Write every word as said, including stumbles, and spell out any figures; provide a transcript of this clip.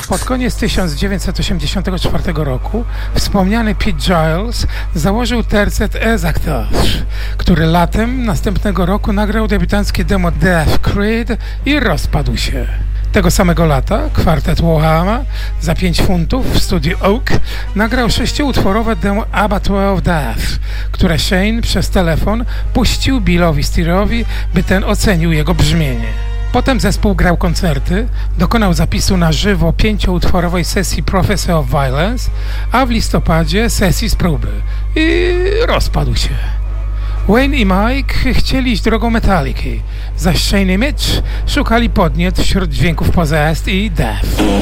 Pod koniec tysiąc dziewięćset osiemdziesiątego czwartego roku wspomniany Pete Giles założył tercet Exactors, który latem następnego roku nagrał debiutanckie demo Death Creed i rozpadł się. Tego samego lata kwartet Warhammer za pięć funtów w studiu Oak nagrał sześcioutworowe demo Abattoir of Death, które Shane przez telefon puścił Billowi Steerowi, by ten ocenił jego brzmienie. Potem zespół grał koncerty, dokonał zapisu na żywo pięcioutworowej sesji Prophecy of Violence, a w listopadzie sesji z próby i rozpadł się. Wayne i Mike chcieli iść drogą Metaliki, zaś Shane i Mitch szukali podniet wśród dźwięków Possessed i Death.